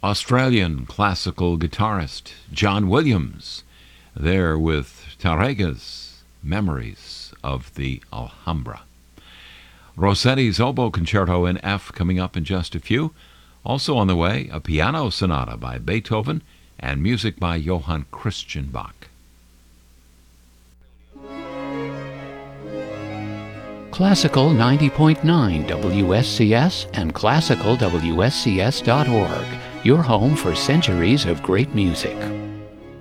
Australian classical guitarist John Williams, there with Tárrega's Memories of the Alhambra. Rossetti's Oboe Concerto in F coming up in just a few. Also on the way, a piano sonata by Beethoven and music by Johann Christian Bach. Classical 90.9 WSCS and classicalwscs.org, your home for centuries of great music.